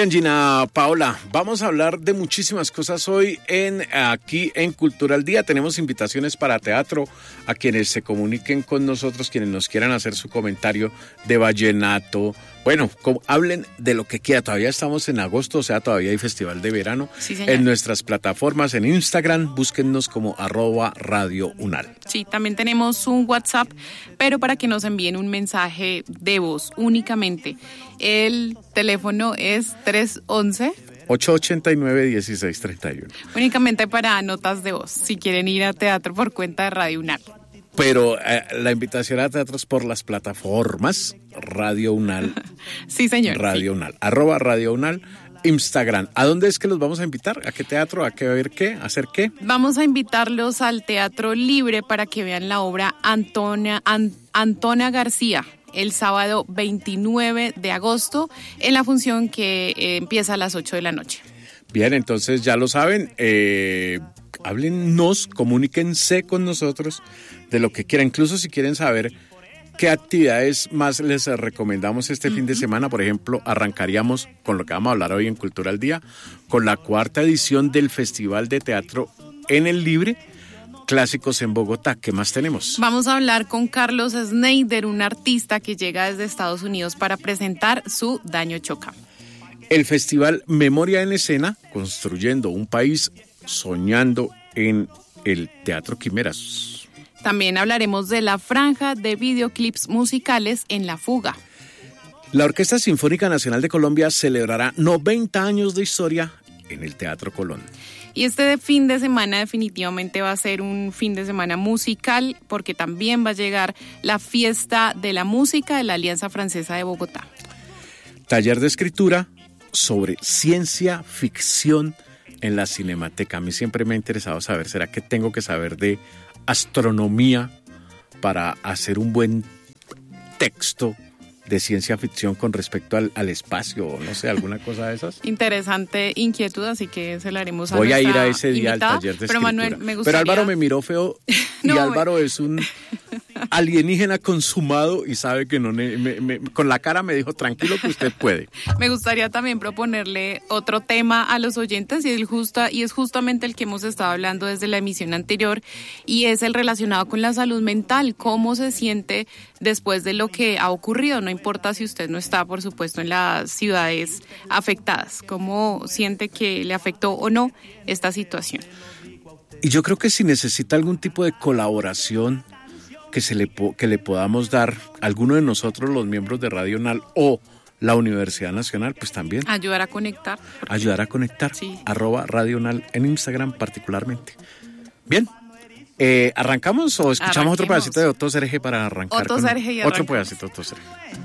Bien, Gina Paola, vamos a hablar de muchísimas cosas hoy aquí en Cultura al Día. Tenemos invitaciones para teatro a quienes se comuniquen con nosotros, quienes nos quieran hacer su comentario de vallenato. Bueno, hablen de lo que quiera. Todavía estamos en agosto, o sea, todavía hay festival de verano. Sí, señor. En nuestras plataformas, en Instagram, búsquennos como @radiounal. Sí, también tenemos un WhatsApp, pero para que nos envíen un mensaje de voz únicamente. El teléfono es 311-889-1631. Únicamente para notas de voz, si quieren ir a teatro por cuenta de Radio UNAL. Pero la invitación a teatros por las plataformas Radio UNAL. Sí, señor. Radio UNAL, @Radio UNAL, Instagram. ¿A dónde es que los vamos a invitar? ¿A qué teatro? ¿A qué ver qué? ¿A hacer qué? Vamos a invitarlos al Teatro Libre para que vean la obra Antonia García el sábado 29 de agosto en la función que empieza a las 8 de la noche. Bien, entonces ya lo saben, háblennos, comuníquense con nosotros de lo que quieran, incluso si quieren saber qué actividades más les recomendamos este fin de semana. Por ejemplo, arrancaríamos con lo que vamos a hablar hoy en Cultura al Día, con la 4ª edición del Festival de Teatro en el Libre, Clásicos en Bogotá. ¿Qué más tenemos? Vamos a hablar con Carlos Schneider, un artista que llega desde Estados Unidos para presentar su Daño Choca. El Festival Memoria en Escena, construyendo un país, soñando en el Teatro Quimeras. También hablaremos de la franja de videoclips musicales en La Fuga. La Orquesta Sinfónica Nacional de Colombia celebrará 90 años de historia en el Teatro Colón. Y este fin de semana definitivamente va a ser un fin de semana musical porque también va a llegar la fiesta de la música de la Alianza Francesa de Bogotá. Taller de escritura sobre ciencia ficción en la Cinemateca. A mí siempre me ha interesado saber, ¿será que tengo que saber de astronomía para hacer un buen texto de ciencia ficción con respecto al espacio o no sé, alguna cosa de esas? Interesante inquietud, así que se la haremos a Voy a nuestra ir a ese día invitada, al taller de pero escritura. Manuel, me gustaría... Pero Álvaro me miró feo y No, Álvaro es un alienígena consumado y sabe que no con la cara me dijo, tranquilo que usted puede. Me gustaría también proponerle otro tema a los oyentes y es justamente el que hemos estado hablando desde la emisión anterior y es el relacionado con la salud mental, cómo se siente después de lo que ha ocurrido, no importa si usted no está, por supuesto, en las ciudades afectadas, cómo siente que le afectó o no esta situación. Y yo creo que si necesita algún tipo de colaboración que le podamos dar alguno de nosotros, los miembros de Radio UNAL o la Universidad Nacional, pues también. Ayudar a conectar. Ayudar a conectar. Sí. @Radio UNAL en Instagram particularmente. Bien. ¿Arrancamos o escuchamos otro pedacito de Otto Serge para arrancar? Otto Serge y arrancamos. Otro pedacito de Otto Serge.